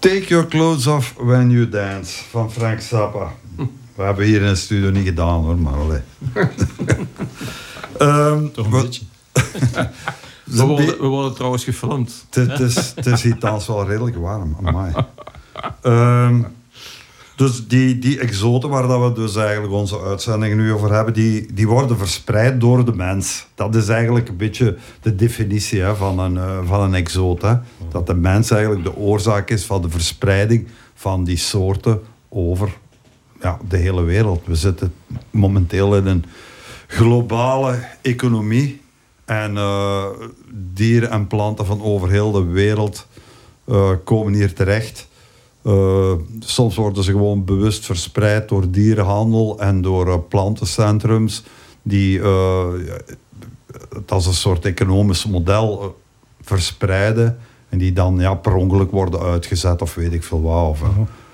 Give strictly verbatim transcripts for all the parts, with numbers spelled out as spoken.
Take Your Clothes Off When You Dance van Frank Zappa. We hebben hier in de studio niet gedaan hoor, maar allee. um, Toch een wat, beetje. we, worden, we worden trouwens gefilmd. Het is, is hier thans wel redelijk warm. Amai. Um, dus die, die exoten waar dat we dus eigenlijk onze uitzending nu over hebben, die, die worden verspreid door de mens. Dat is eigenlijk een beetje de definitie hè, van, een, uh, van een exoot. Hè. Dat de mens eigenlijk de oorzaak is van de verspreiding van die soorten over ja, de hele wereld. We zitten momenteel in een globale economie en uh, dieren en planten van over heel de wereld uh, komen hier terecht. Uh, soms worden ze gewoon bewust verspreid door dierenhandel en door uh, plantencentrums die uh, het als een soort economisch model uh, verspreiden en die dan ja, per ongeluk worden uitgezet of weet ik veel wat. Of, uh.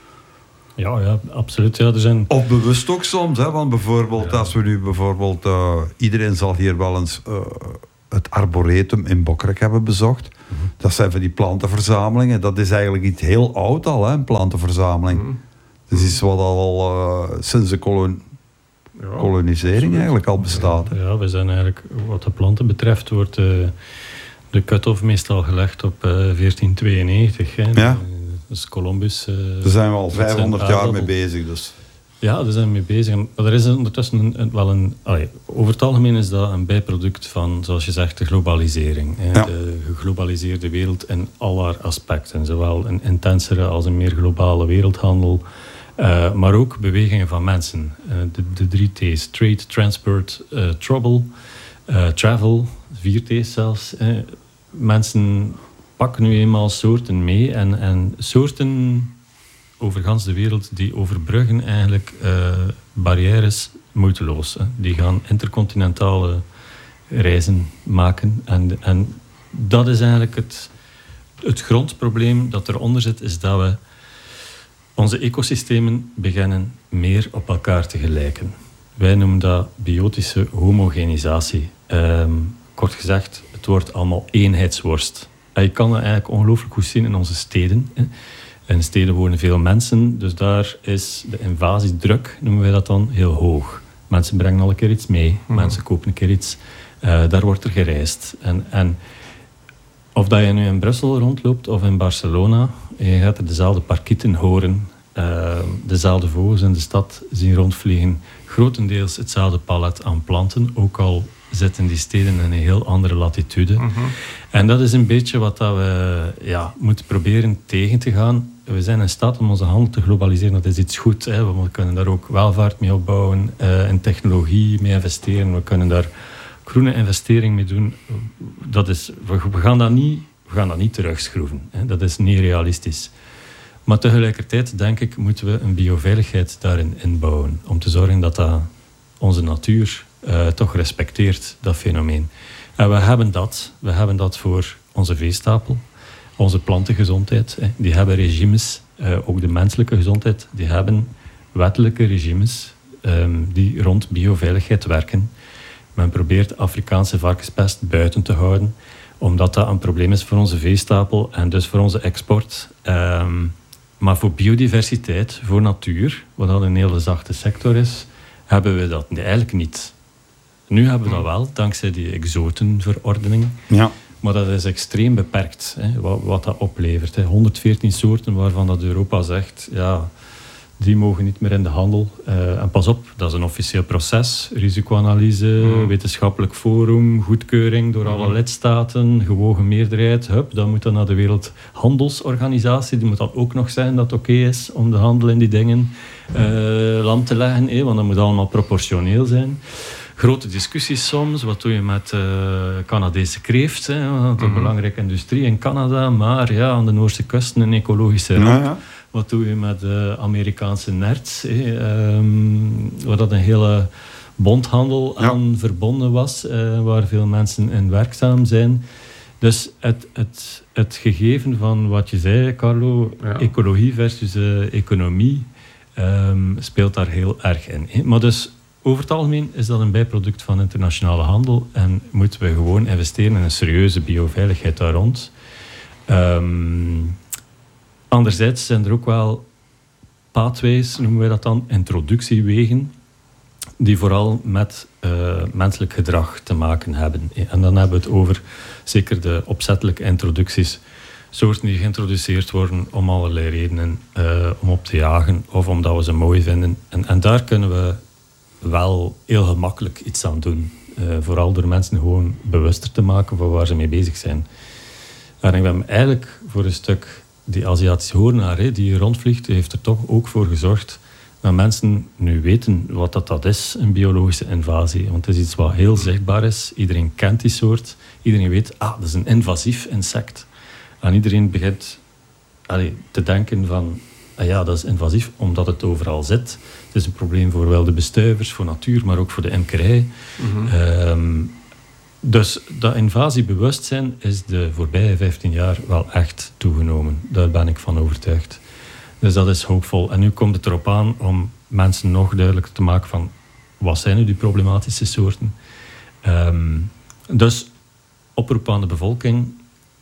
Ja, ja, absoluut. Ja, er zijn... Of bewust ook soms, hè, want bijvoorbeeld ja. als we nu bijvoorbeeld uh, iedereen zal hier wel eens uh, het Arboretum in Bokrijk hebben bezocht. Mm-hmm. Dat zijn van die plantenverzamelingen. Dat is eigenlijk iets heel oud al, hè, een plantenverzameling. Mm-hmm. Dat is iets wat al uh, sinds de kolon- ja, kolonisering absoluut. Eigenlijk al bestaat. Ja, ja, we zijn eigenlijk, wat de planten betreft, wordt uh, de cut-off meestal gelegd op uh, veertien tweeënnegentig. Hè. Ja. Dus Columbus... Uh, daar zijn we al vijfhonderd jaar mee bezig. Dus. Ja, daar zijn we mee bezig. Maar er is ondertussen een, een, wel een... Allee, over het algemeen is dat een bijproduct van, zoals je zegt, de globalisering. Hè. Ja. De geglobaliseerde wereld in al haar aspecten. Zowel een intensere als een meer globale wereldhandel. Uh, maar ook bewegingen van mensen. Uh, de, de drie T's. Trade, transport, uh, trouble, uh, travel. Vier T's zelfs. Uh, mensen pakken nu eenmaal soorten mee. En, en soorten... over gans de wereld, die overbruggen eigenlijk uh, barrières moeiteloos. Hè. Die gaan intercontinentale reizen maken. En, en dat is eigenlijk het, het grondprobleem dat eronder zit, is dat we onze ecosystemen beginnen meer op elkaar te gelijken. Wij noemen dat biotische homogenisatie. Um, kort gezegd, het wordt allemaal eenheidsworst. En je kan dat eigenlijk ongelooflijk goed zien in onze steden. Hè. In steden wonen veel mensen, dus daar is de invasiedruk, noemen wij dat dan, heel hoog. Mensen brengen al een keer iets mee, mm-hmm. mensen kopen een keer iets. Uh, daar wordt er gereisd. En, en of dat je nu in Brussel rondloopt of in Barcelona, je gaat er dezelfde parkieten horen, uh, dezelfde vogels in de stad zien rondvliegen. Grotendeels hetzelfde palet aan planten, ook al zitten die steden in een heel andere latitude. Mm-hmm. En dat is een beetje wat dat we ja, moeten proberen tegen te gaan. We zijn in staat om onze handel te globaliseren. Dat is iets goed. Hè. We kunnen daar ook welvaart mee opbouwen. Uh, in technologie mee investeren. We kunnen daar groene investering mee doen. Dat is, we, gaan dat niet, we gaan dat niet terugschroeven. Hè. Dat is niet realistisch. Maar tegelijkertijd, denk ik, moeten we een bioveiligheid daarin inbouwen. Om te zorgen dat dat onze natuur uh, toch respecteert, dat fenomeen. En we hebben dat. We hebben dat voor onze veestapel, onze plantengezondheid. Hè. Die hebben regimes, uh, ook de menselijke gezondheid, die hebben wettelijke regimes um, die rond bioveiligheid werken. Men probeert Afrikaanse varkenspest buiten te houden, omdat dat een probleem is voor onze veestapel en dus voor onze export. Um, maar voor biodiversiteit, voor natuur, wat dan een hele zachte sector is, hebben we dat eigenlijk niet. Nu hebben we dat wel, dankzij die exotenverordening. Ja. Maar dat is extreem beperkt, hè, wat, wat dat oplevert. Hè. honderdveertien soorten waarvan dat Europa zegt, ja, die mogen niet meer in de handel. Uh, en pas op, dat is een officieel proces. Risicoanalyse, mm. wetenschappelijk forum, goedkeuring door alle mm. lidstaten, gewogen meerderheid. Hup, dan moet dat naar de Wereldhandelsorganisatie. Die moet dan ook nog zijn dat het oké okay is om de handel in die dingen uh, lam te leggen. Hè, want dat moet allemaal proportioneel zijn. Grote discussies soms. Wat doe je met uh, Canadese kreeft? Hè? Dat is een mm-hmm. belangrijke industrie in Canada. Maar ja, aan de Noorse kusten een ecologische ramp. Ja, ja. Wat doe je met de uh, Amerikaanse nerts? Um, waar dat een hele bondhandel ja. aan verbonden was. Uh, waar veel mensen in werkzaam zijn. Dus het, het, het gegeven van wat je zei, Carlo, ja. ecologie versus uh, economie, um, speelt daar heel erg in. Hè? Maar dus over het algemeen is dat een bijproduct van internationale handel en moeten we gewoon investeren in een serieuze bioveiligheid daar rond. Um, Anderzijds zijn er ook wel pathways, noemen wij dat dan, introductiewegen, die vooral met uh, menselijk gedrag te maken hebben. En dan hebben we het over zeker de opzettelijke introducties. Soorten die geïntroduceerd worden om allerlei redenen, uh, om op te jagen of omdat we ze mooi vinden. En, en daar kunnen we wel heel gemakkelijk iets aan doen. Uh, vooral door mensen gewoon bewuster te maken van waar ze mee bezig zijn. En ik ben eigenlijk voor een stuk die Aziatische hoornaar, hè, die hier rondvliegt, heeft er toch ook voor gezorgd dat mensen nu weten wat dat, dat is, een biologische invasie. Want het is iets wat heel zichtbaar is. Iedereen kent die soort. Iedereen weet, ah, dat is een invasief insect. En iedereen begint allee, te denken van, ah ja, dat is invasief omdat het overal zit. Het is een probleem voor wel de bestuivers, voor natuur, maar ook voor de imkerij. Mm-hmm. Um, dus dat invasiebewustzijn is de voorbije vijftien jaar wel echt toegenomen. Daar ben ik van overtuigd. Dus dat is hoopvol. En nu komt het erop aan om mensen nog duidelijker te maken van wat zijn nu die problematische soorten. Um, dus oproep aan de bevolking,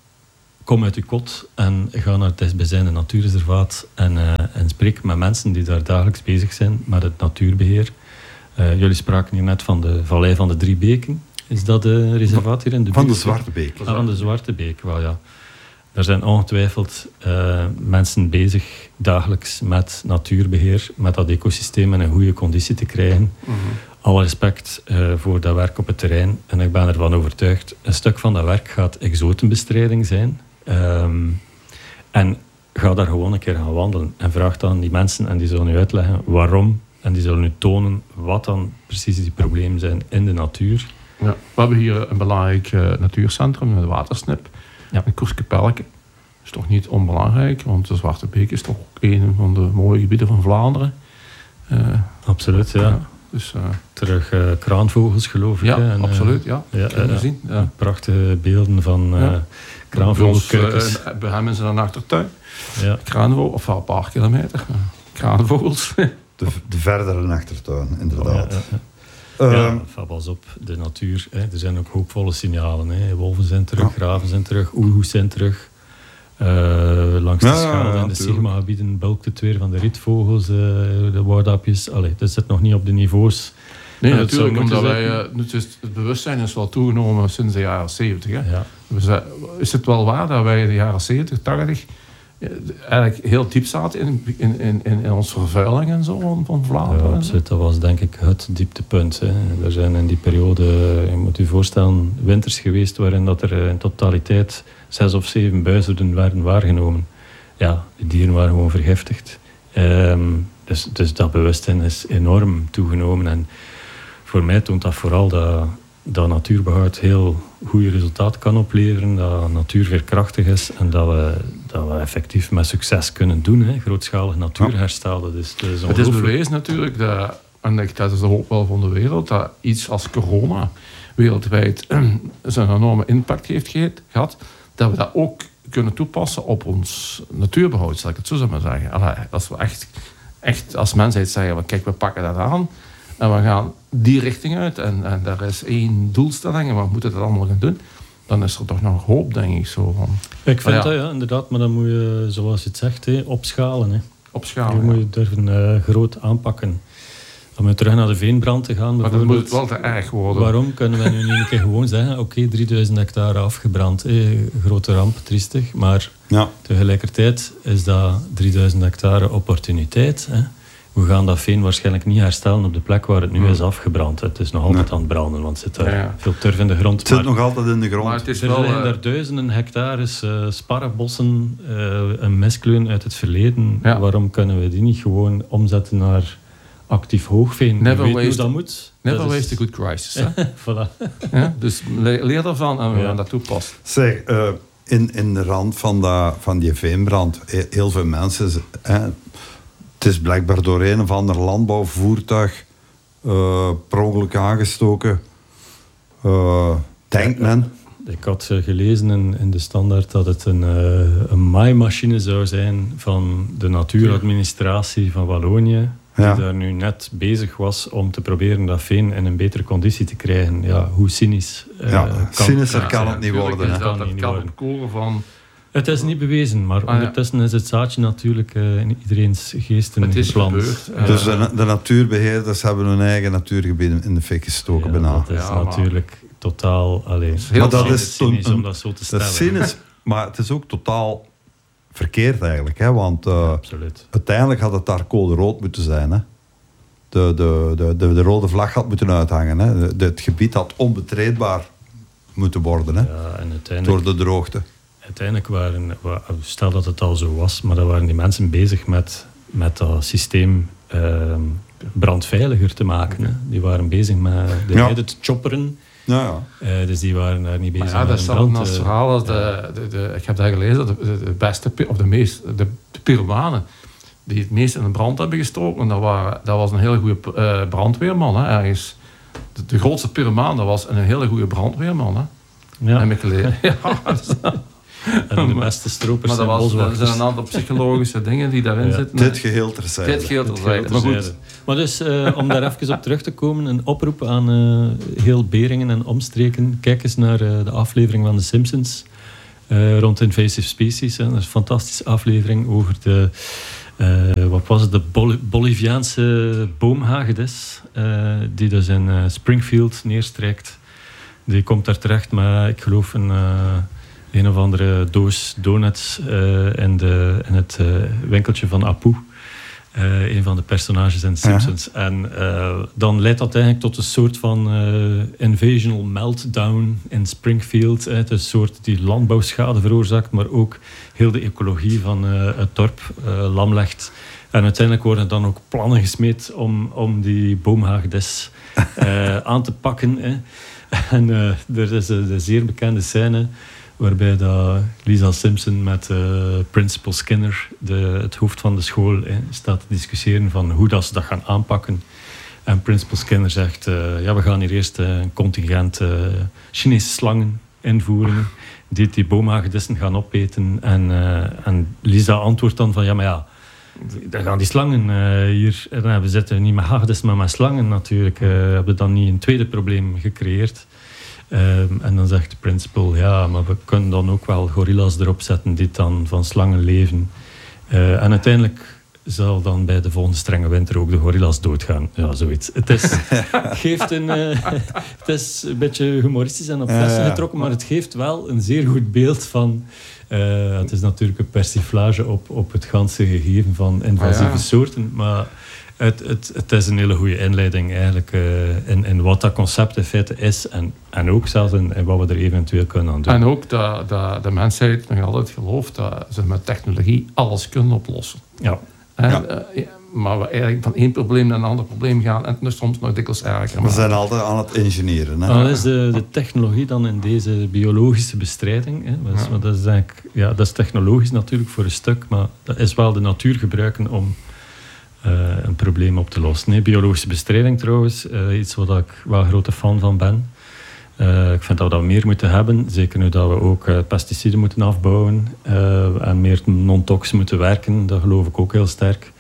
kom uit uw kot en ga naar het dichtstbijzijnde natuurreservaat en, uh, en spreek met mensen die daar dagelijks bezig zijn met het natuurbeheer. Uh, jullie spraken hier net van de Vallei van de Drie Beken. Is dat een reservaat hier in de buurt? Van de Zwarte Beek. Ah, van de Zwarte Beek, wel ja. Er zijn ongetwijfeld uh, mensen bezig dagelijks met natuurbeheer, met dat ecosysteem in een goede conditie te krijgen. Mm-hmm. Alle respect uh, voor dat werk op het terrein. En ik ben ervan overtuigd, een stuk van dat werk gaat exotenbestrijding zijn. Um, en ga daar gewoon een keer gaan wandelen. En vraag dan die mensen, en die zullen u uitleggen waarom. En die zullen u tonen wat dan precies die problemen zijn in de natuur. Ja, we hebben hier een belangrijk uh, natuurcentrum, de Watersnip. Ja. Een Koerskapelleke. Dat is toch niet onbelangrijk, want de Zwarte Beek is toch een van de mooie gebieden van Vlaanderen. Uh, Absoluut, ja. ja dus, uh, Terug uh, kraanvogels, geloof ik. Ja, hè? En, absoluut, ja. ja, uh, uh, zien. Ja. Prachtige beelden van uh, ja. kraanvogelkuikens. Uh, bij hem in zijn achtertuin. Ja. Kraanvogels, of wel een paar kilometer. Uh, kraanvogels. de, de verdere achtertuin, inderdaad. Ja, ja, ja. Ja, um, pas op, de natuur. Hè. Er zijn ook hoopvolle signalen. Hè. Wolven zijn terug, ja. Graven zijn terug, oehoes zijn terug. Uh, langs de ja, schelde ja, en de sigma-gebieden bulkt het weer van de rietvogels, uh, de woudapjes. Allee, dat zit nog niet op de niveaus. Nee, uh, natuurlijk, omdat wij, uh, het bewustzijn is wel toegenomen sinds de jaren zeventig. Ja. Dus, uh, is het wel waar dat wij in de jaren zeventig, tachtig eigenlijk heel diep zaten in, in, in, in onze vervuiling en zo van, van Vlaanderen? Ja, absoluut. Dat was denk ik het dieptepunt. Hè. Er zijn in die periode, je moet je voorstellen, winters geweest waarin dat er in totaliteit zes of zeven buizerden werden waargenomen. Ja, de dieren waren gewoon vergiftigd. Um, dus, dus dat bewustzijn is enorm toegenomen. En voor mij toont dat vooral dat, dat natuurbehoud heel goede resultaten kan opleveren, dat natuur veerkrachtig is en dat we, dat we effectief met succes kunnen doen. Hè. Grootschalig natuurherstel. Dat is, dat is het is bewezen natuurlijk, dat, en dat is de hoop wel van de wereld, dat iets als corona wereldwijd zijn enorme impact heeft gehad, dat we dat ook kunnen toepassen op ons natuurbehoud, zal ik het zo maar zeggen. Allee, als we echt, echt als mensheid zeggen, kijk, we pakken dat aan en we gaan die richting uit en, en daar is één doelstelling en we moeten dat allemaal gaan doen, dan is er toch nog hoop, denk ik. Zo van. Ik vind ja. dat, ja, inderdaad, maar dan moet je, zoals je het zegt, hè, opschalen. Hè. Opschalen, Je ja. moet je durven uh, groot aanpakken. Om weer terug naar de veenbrand te gaan, maar dat moet wel te erg worden. Waarom kunnen we nu niet een keer gewoon zeggen, oké, okay, drieduizend hectare afgebrand, eh, grote ramp, triestig, maar ja. tegelijkertijd is dat drieduizend hectare opportuniteit. Hè. We gaan dat veen waarschijnlijk niet herstellen op de plek waar het nu hmm. is afgebrand. Het is nog altijd nee. aan het branden, want er zit daar ja, ja. veel turf in de grond. Het zit nog altijd in de grond. Maar het is er wel, zijn er duizenden hectares uh, sparrenbossen, uh, een miskleun uit het verleden. Ja. Waarom kunnen we die niet gewoon omzetten naar actief hoogveen? Never weet waste, hoe dat moet. Never dat waste is... a good crisis. voilà. Ja, dus leer daarvan en we ja. gaan dat toepassen. Zeg, uh, in, in de rand van, dat, van die veenbrand, heel veel mensen... Eh, het is blijkbaar door een of ander landbouwvoertuig uh, per ongeluk aangestoken. Uh, denkt men. Ik had gelezen in, in de Standaard dat het een, uh, een maaimachine zou zijn van de natuuradministratie van Wallonië. Die ja. daar nu net bezig was om te proberen dat veen in een betere conditie te krijgen. Ja, hoe cynisch uh, ja, kan, cynischer kan, kan het niet worden. Dat, dat kan op koren van Het is niet bewezen, maar ah, ondertussen is het zaadje natuurlijk uh, in iedereen's geesten het is geplant. gebeurd. Uh, dus de, de natuurbeheerders hebben hun eigen natuurgebieden in de fik gestoken ja, bijna. Dat is ja, natuurlijk maar... totaal... Allez, maar dat is cynisch een, om dat zo te stellen. Dat is cynisch, maar het is ook totaal verkeerd eigenlijk. Hè? Want uh, ja, absoluut. uiteindelijk had het daar code rood moeten zijn. Hè? De, de, de, de, de rode vlag had moeten uithangen. Hè? De, de, het gebied had onbetreedbaar moeten worden. Hè? Ja, en uiteindelijk... Door de droogte. Uiteindelijk waren, stel dat het al zo was, maar dan waren die mensen bezig met, met dat systeem uh, brandveiliger te maken. Hè. Die waren bezig met de ja. te chopperen. Ja, ja. Uh, dus die waren daar niet bezig ja, met dat is brand. als het verhaal als de, de, de, ik heb daar gelezen, de, de, de beste, of de meest, de, de pyromanen die het meest in de brand hebben gestoken, dat, waren, dat was een hele goede uh, brandweerman. Hè, ergens. De, de grootste pyromaan, dat was een hele goede brandweerman. Hè. Ja. Heb ik gelezen. Ja, en de beste stropers maar dat zijn was, er zijn een aantal psychologische dingen die daarin ja. zitten. Dit geheel terzijde. Dit geheel terzijde. Maar goed. Maar dus, uh, om daar even op terug te komen, een oproep aan uh, heel Beringen en omstreken. Kijk eens naar uh, de aflevering van The Simpsons uh, rond Invasive Species. Hè. Dat is een fantastische aflevering over de... Uh, wat was het? De Bol- Boliviaanse boomhagedis, uh, die dus in uh, Springfield neerstrijkt. Die komt daar terecht met, ik geloof, een... Uh, een of andere doos donuts uh, in, de, in het uh, winkeltje van Apu. Uh, een van de personages in Simpsons. Ja. En uh, dan leidt dat eigenlijk tot een soort van uh, invasional meltdown in Springfield. Uh, het is een soort die landbouwschade veroorzaakt, maar ook heel de ecologie van uh, het dorp uh, lam legt. En uiteindelijk worden dan ook plannen gesmeed om, om die boomhagedis uh, aan te pakken. Uh. En uh, er is een, een zeer bekende scène waarbij dat Lisa Simpson met uh, Principal Skinner, de, het hoofd van de school, eh, staat te discussiëren van hoe dat ze dat gaan aanpakken. En Principal Skinner zegt, uh, ja, we gaan hier eerst uh, een contingent uh, Chinese slangen invoeren, die die boomhagedissen gaan opeten. En, uh, en Lisa antwoordt dan van, ja, maar ja, dan gaan die slangen uh, hier... En we zitten niet met hagedissen, maar met slangen natuurlijk. Uh, hebben we dan niet een tweede probleem gecreëerd? Um, en dan zegt de principal, ja, maar we kunnen dan ook wel gorilla's erop zetten die dan van slangen leven. Uh, en uiteindelijk zal dan bij de volgende strenge winter ook de gorilla's doodgaan. Ja, zoiets. Het is, geeft een, uh, het is een beetje humoristisch en op flessen getrokken, maar het geeft wel een zeer goed beeld van... Uh, het is natuurlijk een persiflage op, op het ganse gegeven van invasieve ah, ja. soorten, maar... Het, het, het is een hele goede inleiding eigenlijk uh, in, in wat dat concept in feite is en, en ook zelfs in, in wat we er eventueel kunnen aan doen. En ook dat, dat de mensheid nog altijd gelooft dat ze met technologie alles kunnen oplossen. Ja. En, ja. Uh, maar we eigenlijk van één probleem naar een ander probleem gaan en het soms nog dikwijls erger. We zijn altijd aan het engineeren. Hè? Dan is de, de technologie dan in deze biologische bestrijding. Hè? Dat, is, ja. dat, is eigenlijk, ja, dat is technologisch natuurlijk voor een stuk, maar dat is wel de natuur gebruiken om Uh, een probleem op te lossen. Nee, biologische bestrijding trouwens, uh, iets waar ik wel een grote fan van ben. Uh, ik vind dat we dat meer moeten hebben, zeker nu dat we ook uh, pesticiden moeten afbouwen uh, en meer non-tox moeten werken, dat geloof ik ook heel sterk.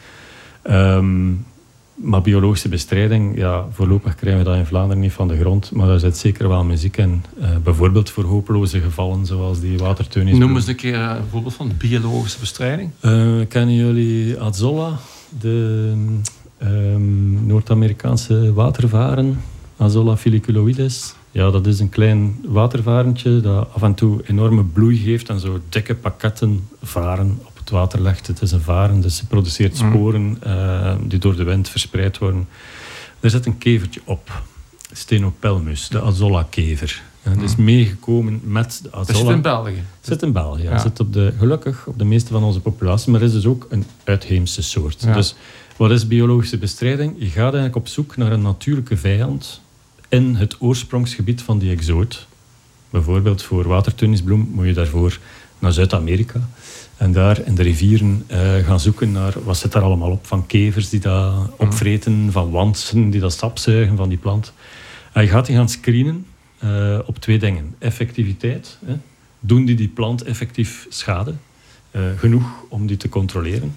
Um, maar biologische bestrijding, ja, voorlopig krijgen we dat in Vlaanderen niet van de grond, maar daar zit zeker wel muziek in. Uh, bijvoorbeeld voor hopeloze gevallen, zoals die waterteunies. Noem eens een keer een voorbeeld van biologische bestrijding. Uh, kennen jullie Azolla? De um, Noord-Amerikaanse watervaren, Azolla filiculoides. Ja, dat is een klein watervarentje dat af en toe enorme bloei geeft en zo dikke pakketten varen op het water legt. Het is een varen, dus ze produceert sporen uh, die door de wind verspreid worden. Er zit een kevertje op, Stenopelmus, de Azolla-kever. Het is meegekomen met de Azolla. Dat zit in België. Zit in België, ja. ja. Zit op de, gelukkig op de meeste van onze populatie, maar is dus ook een uitheemse soort. Ja. Dus wat is biologische bestrijding? Je gaat eigenlijk op zoek naar een natuurlijke vijand in het oorsprongsgebied van die exoot. Bijvoorbeeld voor waterteunisbloem moet je daarvoor naar Zuid-Amerika en daar in de rivieren uh, gaan zoeken naar wat zit daar allemaal op, van kevers die dat opvreten, van wantsen die dat sapzuigen van die plant. En je gaat die gaan screenen Uh, op twee dingen. Effectiviteit. Hè. Doen die die plant effectief schade? Uh, genoeg om die te controleren.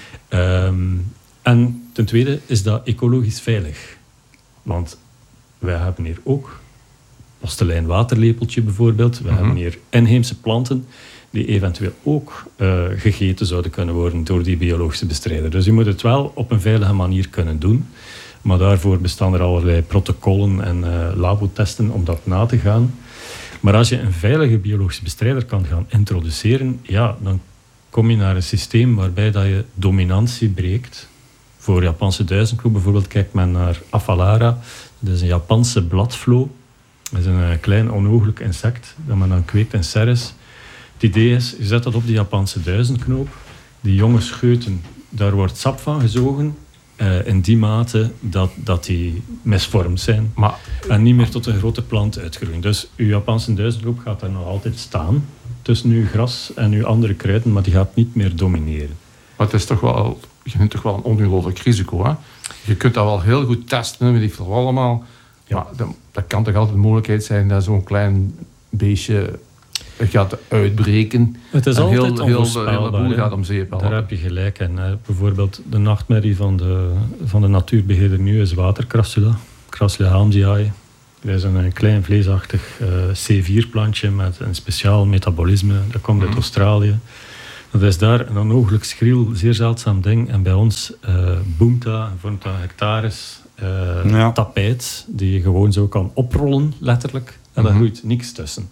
Um, en ten tweede is dat ecologisch veilig. Want wij hebben hier ook postelijn waterlepeltje bijvoorbeeld. We uh-huh. hebben hier inheemse planten die eventueel ook uh, gegeten zouden kunnen worden door die biologische bestrijder. Dus je moet het wel op een veilige manier kunnen doen. Maar daarvoor bestaan er allerlei protocollen en uh, labotesten om dat na te gaan. Maar als je een veilige biologische bestrijder kan gaan introduceren, ja, dan kom je naar een systeem waarbij dat je dominantie breekt. Voor Japanse duizendkloe bijvoorbeeld kijkt men naar Aphalara. Dat is een Japanse bladvlo. Dat is een uh, klein onogelijk insect dat men dan kweekt in serres. Het idee is, je zet dat op die Japanse duizendknoop. Die jonge scheuten, daar wordt sap van gezogen. Uh, in die mate dat, dat die misvormd zijn. Maar, en niet meer tot een grote plant uitgroeien. Dus uw Japanse duizendknoop gaat daar nog altijd staan. Tussen uw gras en uw andere kruiden. Maar die gaat niet meer domineren. Maar het is toch wel... Je neemt toch wel een ongelooflijk risico, hè? Je kunt dat wel heel goed testen, weet ik veel allemaal. Ja. Maar dat, dat kan toch altijd de mogelijkheid zijn dat zo'n klein beestje gaat uitbreken. Het is en altijd heel, heel, onvoorspelbaar. heel de boel gaat om zeep. Daar heb je gelijk in. Hè. Bijvoorbeeld de nachtmerrie van de, van de natuurbeheerder nu is watercrassula. Crassula hamziae. Dat is een, een klein vleesachtig uh, C vier plantje met een speciaal metabolisme. Dat komt uit mm-hmm. Australië. Dat is daar een onogelijk schriel, zeer zeldzaam ding. En bij ons uh, boomta, vormt dat hectares uh, ja. tapijt, die je gewoon zo kan oprollen, letterlijk. En daar groeit niks tussen.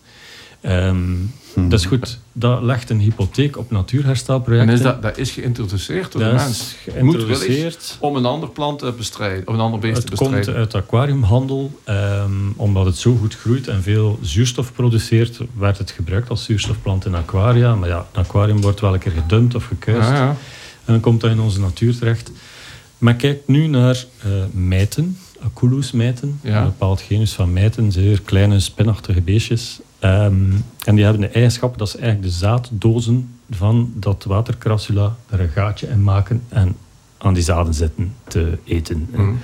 Um, hmm. Dat is goed. Dat legt een hypotheek op natuurherstelprojecten. En is dat, dat is geïntroduceerd door dat de mens? Geïntroduceerd om een ander plant te bestrijden, of een ander beest het te bestrijden. Het komt uit aquariumhandel. Um, omdat het zo goed groeit en veel zuurstof produceert, werd het gebruikt als zuurstofplant in aquaria. Maar ja, een aquarium wordt wel een keer gedumpt of gekuist. Ja, ja. En dan komt dat in onze natuur terecht. Men kijkt nu naar uh, mijten, Aculus-mijten. Ja. Een bepaald genus van mijten, zeer kleine, spinachtige beestjes. Um, en die hebben de eigenschap, dat ze eigenlijk de zaaddozen van dat watercrassula er een gaatje in maken en aan die zaden zitten te eten. Mm.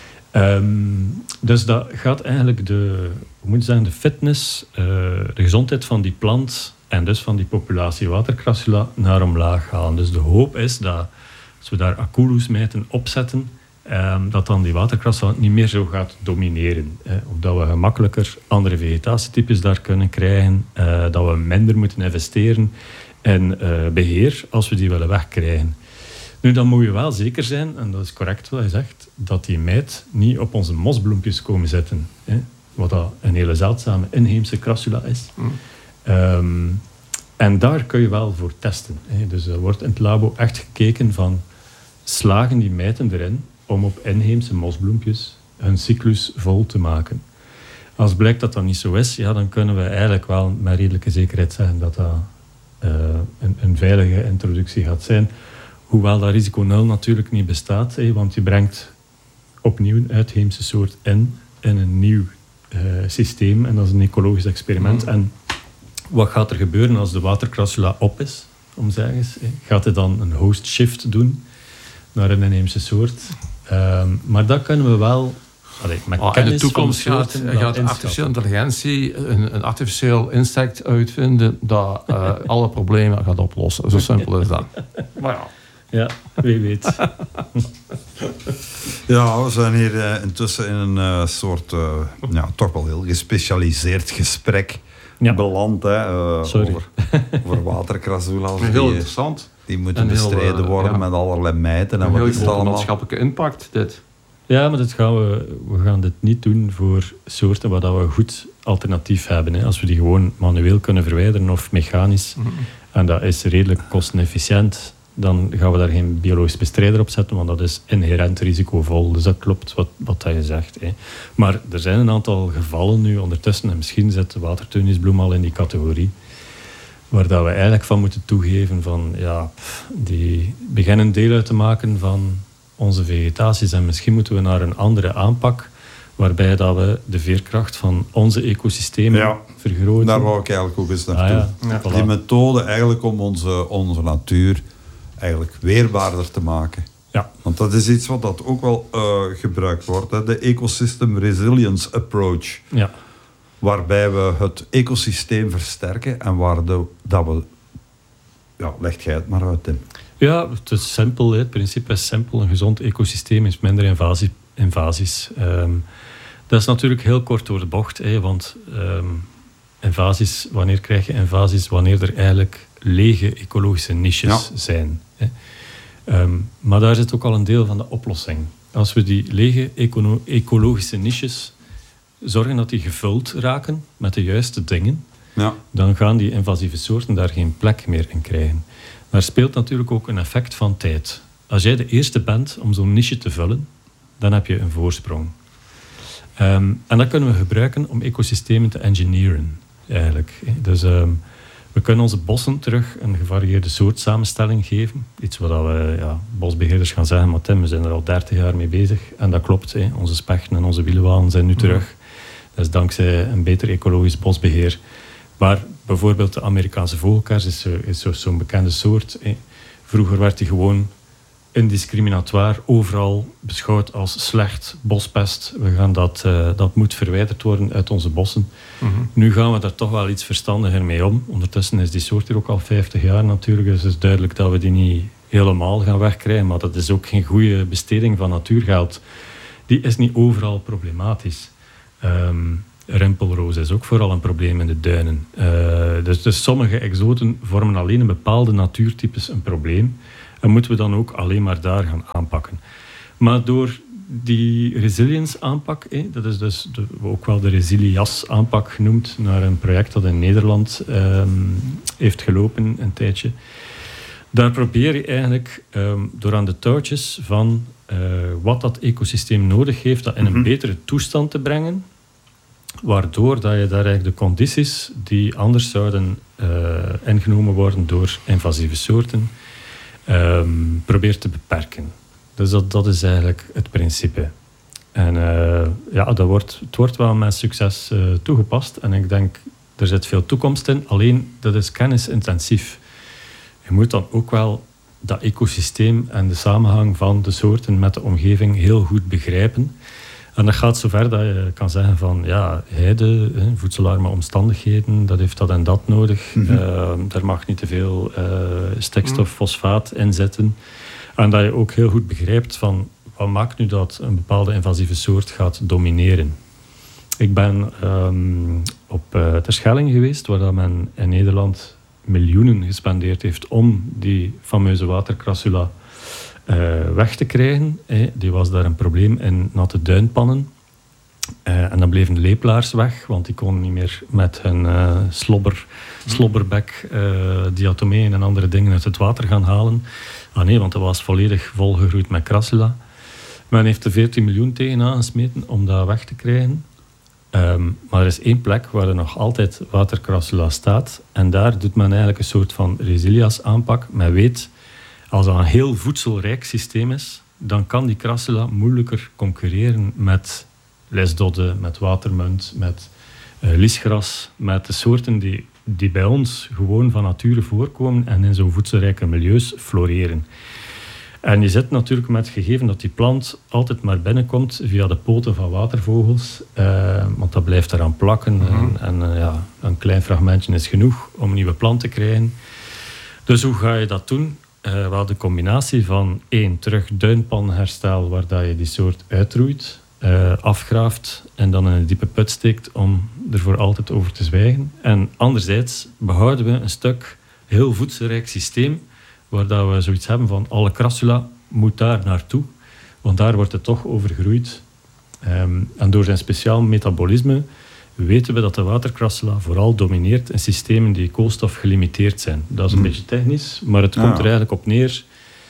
Um, dus dat gaat eigenlijk de, hoe moet je zeggen, de fitness, uh, de gezondheid van die plant en dus van die populatie watercrassula naar omlaag halen. Dus de hoop is dat als we daar Aculus-mijten opzetten, Um, dat dan die watercrassula niet meer zo gaat domineren. Hè. Of dat we gemakkelijker andere vegetatietypes daar kunnen krijgen. Uh, dat we minder moeten investeren in uh, beheer als we die willen wegkrijgen. Nu, dan moet je wel zeker zijn, en dat is correct wat je zegt, dat die mijt niet op onze mosbloempjes komen zitten. Hè. Wat dat een hele zeldzame inheemse crassula is. Mm. Um, en daar kun je wel voor testen. Hè. Dus er wordt in het labo echt gekeken van, slagen die mijten erin om op inheemse mosbloempjes hun cyclus vol te maken. Als blijkt dat dat niet zo is, ja, dan kunnen we eigenlijk wel met redelijke zekerheid zeggen dat dat uh, een, een veilige introductie gaat zijn. Hoewel dat risico nul natuurlijk niet bestaat, hè, want je brengt opnieuw een uitheemse soort in, in een nieuw uh, systeem. En dat is een ecologisch experiment. Mm. En wat gaat er gebeuren als de watercrassula op is, om zeggen eens? Gaat hij dan een host shift doen naar een inheemse soort? Um, maar dat kunnen we wel... Allee, met oh, in de toekomst gaat, gaat artificiële intelligentie een, een artificieel insect uitvinden dat uh, alle problemen gaat oplossen. Zo simpel is dat. Maar ja. Ja, wie weet. Ja, we zijn hier uh, intussen in een uh, soort, uh, ja, toch wel heel gespecialiseerd gesprek ja. beland. Hè, uh, Sorry. Over, over watercrassula's. Heel die, interessant. Die moeten en bestreden heel, uh, worden ja. met allerlei mijten. En een wat heel is het allemaal? maatschappelijke impact, dit. Ja, maar dit gaan we, we gaan dit niet doen voor soorten waar we een goed alternatief hebben. Hè. Als we die gewoon manueel kunnen verwijderen of mechanisch, mm-hmm. en dat is redelijk kostenefficiënt, dan gaan we daar geen biologisch bestrijder op zetten, want dat is inherent risicovol. Dus dat klopt wat, wat dat je zegt. Hè. Maar er zijn een aantal gevallen nu ondertussen, en misschien zit de waterteunisbloem al in die categorie, waar dat we eigenlijk van moeten toegeven van, ja, die beginnen deel uit te maken van onze vegetaties en misschien moeten we naar een andere aanpak waarbij dat we de veerkracht van onze ecosystemen ja, vergroten. Daar wou ik eigenlijk ook eens naartoe. Ah, ja. Ja, voilà. Die methode eigenlijk om onze, onze natuur eigenlijk weerbaarder te maken. Ja. Want dat is iets wat dat ook wel uh, gebruikt wordt. Hè? De Ecosystem Resilience Approach. Ja. Waarbij we het ecosysteem versterken en waar de, dat we... Ja, leg jij het maar uit, Tim. Ja, het is simpel. Hè. Het principe is simpel. Een gezond ecosysteem is minder invasie, invasies. Um, dat is natuurlijk heel kort door de bocht. Hè, want um, invasies, wanneer krijg je invasies? Wanneer er eigenlijk lege ecologische niches ja. zijn. Hè. Um, maar daar zit ook al een deel van de oplossing. Als we die lege econo- ecologische niches zorgen dat die gevuld raken met de juiste dingen, ja. dan gaan die invasieve soorten daar geen plek meer in krijgen. Maar er speelt natuurlijk ook een effect van tijd. Als jij de eerste bent om zo'n niche te vullen, dan heb je een voorsprong. Um, en dat kunnen we gebruiken om ecosystemen te engineeren, eigenlijk. Dus um, we kunnen onze bossen terug een gevarieerde soortsamenstelling geven. Iets wat we, ja, bosbeheerders gaan zeggen, maar Tim, we zijn er al dertig jaar mee bezig. En dat klopt, hè. Onze spechten en onze wielenwalen zijn nu terug. Dat is dankzij een beter ecologisch bosbeheer. Maar bijvoorbeeld de Amerikaanse vogelkers is, zo, is zo, zo'n bekende soort. Hè. Vroeger werd die gewoon indiscriminatoire overal beschouwd als slecht, bospest. We gaan dat, uh, dat moet verwijderd worden uit onze bossen. Mm-hmm. Nu gaan we daar toch wel iets verstandiger mee om. Ondertussen is die soort hier ook al vijftig jaar natuurlijk. Dus het is duidelijk dat we die niet helemaal gaan wegkrijgen. Maar dat is ook geen goede besteding van natuurgeld. Die is niet overal problematisch. Um, rimpelroos is ook vooral een probleem in de duinen. Uh, dus, dus sommige exoten vormen alleen een bepaalde natuurtypes een probleem. En moeten we dan ook alleen maar daar gaan aanpakken. Maar door die resilience aanpak, eh, dat is dus de, ook wel de resilias aanpak genoemd, naar een project dat in Nederland eh, heeft gelopen een tijdje. Daar probeer je eigenlijk eh, door aan de touwtjes van uh, wat dat ecosysteem nodig heeft, dat in een mm-hmm. betere toestand te brengen, waardoor dat je daar eigenlijk de condities die anders zouden uh, ingenomen worden door invasieve soorten, Um, probeert te beperken. Dus dat, dat is eigenlijk het principe. En uh, ja, dat wordt, het wordt wel met succes uh, toegepast. En ik denk, er zit veel toekomst in. Alleen, dat is kennisintensief. Je moet dan ook wel dat ecosysteem en de samenhang van de soorten met de omgeving heel goed begrijpen. En dat gaat zover dat je kan zeggen van, ja, heide, voedselarme omstandigheden, dat heeft dat en dat nodig. Mm-hmm. Uh, daar mag niet te veel uh, stikstof, fosfaat in zitten. En dat je ook heel goed begrijpt van, wat maakt nu dat een bepaalde invasieve soort gaat domineren. Ik ben um, op uh, Terschelling geweest, waar dat men in Nederland miljoenen gespendeerd heeft om die fameuze watercrassula Uh, weg te krijgen. Eh, die was daar een probleem in natte duinpannen. Uh, en dan bleven de lepelaars weg, want die konden niet meer met hun uh, slobber, slobberbek uh, diatomeeën en andere dingen uit het water gaan halen. Ah nee, want dat was volledig volgegroeid met crassula. Men heeft er veertien miljoen tegenaan gesmeten om dat weg te krijgen. Um, maar er is één plek waar er nog altijd watercrassula staat. En daar doet men eigenlijk een soort van resilias aanpak. Men weet, als dat een heel voedselrijk systeem is, dan kan die crassula moeilijker concurreren met lesdodde, met watermunt, met uh, liesgras, met de soorten die, die bij ons gewoon van nature voorkomen en in zo'n voedselrijke milieus floreren. En je zit natuurlijk met het gegeven dat die plant altijd maar binnenkomt via de poten van watervogels, uh, want dat blijft eraan plakken. Mm-hmm. En, en uh, ja, een klein fragmentje is genoeg om een nieuwe plant te krijgen. Dus hoe ga je dat doen? Uh, wel de combinatie van één, terug duinpanherstel, waar dat je die soort uitroeit, uh, afgraaft en dan in een diepe put steekt om er voor altijd over te zwijgen. En anderzijds behouden we een stuk heel voedselrijk systeem, waar dat we zoiets hebben van alle crassula moet daar naartoe, want daar wordt het toch overgroeid. Um, en door zijn speciaal metabolisme weten we dat de watercrassula vooral domineert in systemen die koolstof gelimiteerd zijn. Dat is een mm. beetje technisch, maar het komt ja. er eigenlijk op neer.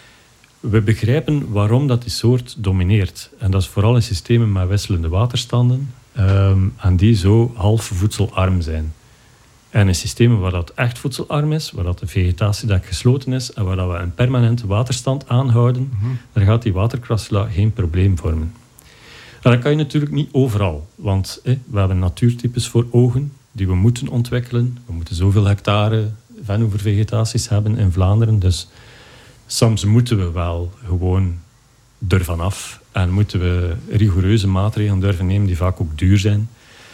We begrijpen waarom dat die soort domineert. En dat is vooral in systemen met wisselende waterstanden um, en die zo half voedselarm zijn. En in systemen waar dat echt voedselarm is, waar dat de vegetatiedek gesloten is en waar dat we een permanente waterstand aanhouden, mm-hmm. dan gaat die watercrassula geen probleem vormen. En dat kan je natuurlijk niet overal, want eh, we hebben natuurtypes voor ogen die we moeten ontwikkelen. We moeten zoveel hectare venoevervegetaties hebben in Vlaanderen, dus soms moeten we wel gewoon ervan af en moeten we rigoureuze maatregelen durven nemen die vaak ook duur zijn,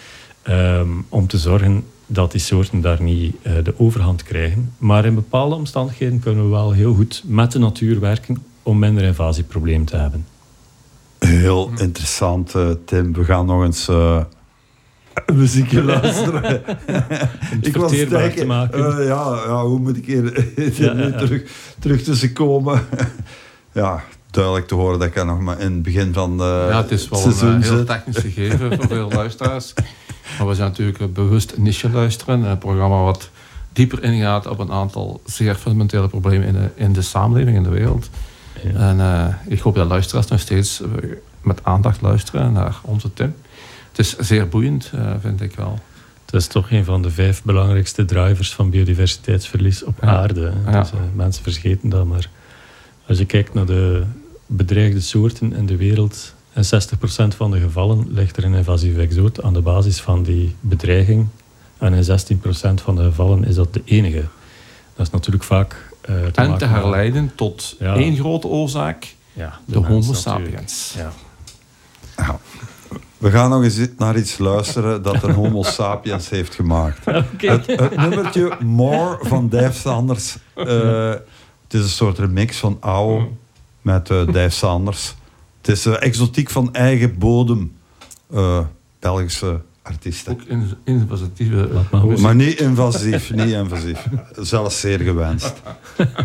um, om te zorgen dat die soorten daar niet uh, de overhand krijgen. Maar in bepaalde omstandigheden kunnen we wel heel goed met de natuur werken om minder invasieprobleem te hebben. Heel interessant, uh, Tim. We gaan nog eens uh, muziekje luisteren. Ik was verteerbaar denken, te maken. Uh, ja, ja, hoe moet ik hier Ja, nu ja, ja. terug, terug tussen komen? Ja, duidelijk te horen dat ik er nog maar in het begin van de Ja, het is wel seizoen een uh, heel zit. technisch gegeven voor veel luisteraars. Maar we zijn natuurlijk bewust niche luisteren. Een programma wat dieper ingaat op een aantal zeer fundamentele problemen in de, in de samenleving, in de wereld. Ja. En uh, ik hoop dat luisteraars nog steeds uh, met aandacht luisteren naar onze Tim. Het is zeer boeiend, uh, vind ik wel. Het is toch een van de vijf belangrijkste drivers van biodiversiteitsverlies op Ja. aarde. Hè. Ja. Dus, uh, mensen vergeten dat, maar als je kijkt naar de bedreigde soorten in de wereld, in zestig procent van de gevallen ligt er een invasief exoot aan de basis van die bedreiging. En in zestien procent van de gevallen is dat de enige. Dat is natuurlijk vaak uh, te En te maken met- herleiden tot Ja. één grote oorzaak, ja, de mens homo natuurlijk. sapiens. Ja. Ja. We gaan nog eens naar iets luisteren dat een homo sapiens heeft gemaakt. Oké. Het, het nummertje More van Dave Sanders. Uh, het is een soort remix van Au met uh, Dave Sanders. Het is uh, exotiek van eigen bodem. Uh, Belgische artiesten. Ook in, invasieve Laat maar horen. Maar niet invasief, niet invasief. Zelfs zeer gewenst.